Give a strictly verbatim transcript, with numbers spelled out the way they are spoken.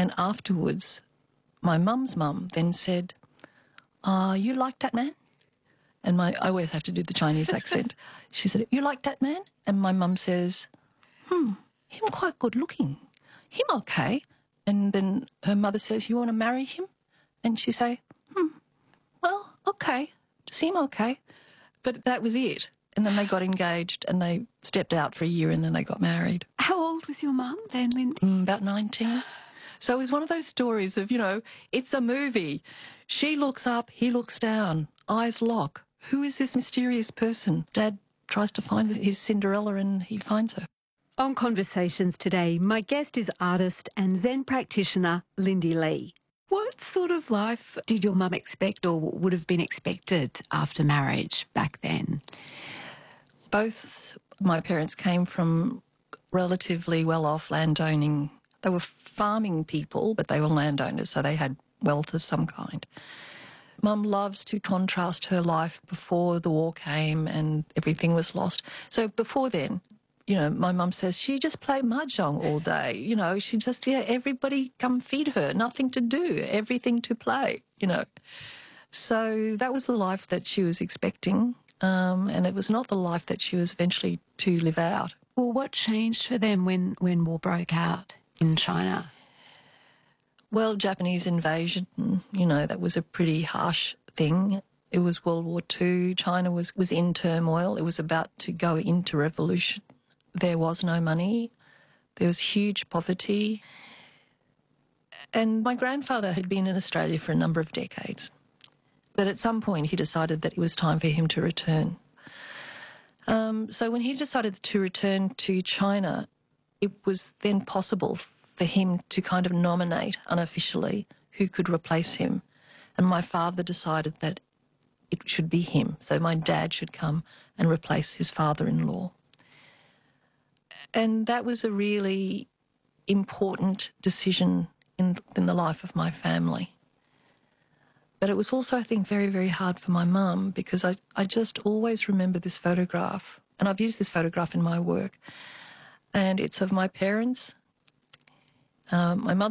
And afterwards, my mum's mum then said, uh, you like that man? And my I always have to do the Chinese accent. She said, you like that man? And my mum says, hmm, him quite good looking. Him okay. And then her mother says, you want to marry him? And she say, hmm, well, okay. Seem okay. But that was it. And then they got engaged and they stepped out for a year and then they got married. How old was your mum then, Lindy? Mm, about nineteen. So it was one of those stories of, you know, it's a movie. She looks up, he looks down, eyes lock. Who is this mysterious person? Dad tries to find his Cinderella and he finds her. On Conversations today, my guest is artist and Zen practitioner Lindy Lee. What sort of life did your mum expect or would have been expected after marriage back then? Both my parents came from relatively well-off landowning. They were farming people, but they were landowners, so they had wealth of some kind. Mum loves to contrast her life before the war came and everything was lost. So before then, you know, my mum says she just played mahjong all day. You know, she just, yeah, everybody come feed her, nothing to do, everything to play, you know. So that was the life that she was expecting, um, and it was not the life that she was eventually to live out. Well, what changed for them when, when war broke out in China? Well, Japanese invasion, you know, that was a pretty harsh thing. It was World War Two. China was, was in turmoil. It was about to go into revolution. There was no money. There was huge poverty. And my grandfather had been in Australia for a number of decades. But at some point he decided that it was time for him to return. Um, so when he decided to return to China, it was then possible for him to kind of nominate unofficially who could replace him. And my father decided that it should be him. So my dad should come and replace his father-in-law. And that was a really important decision in, in the life of my family. But it was also, I think, very, very hard for my mum because I, I just always remember this photograph. And I've used this photograph in my work. And it's of my parents. Um, my mother